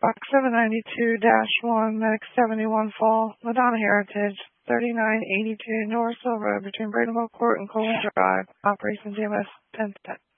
Box 792-1, Medic 71 Fall, Madonna Heritage, 3982 North Hill Road between Bradenville Court and Coleman Drive. Operations EMS 1010.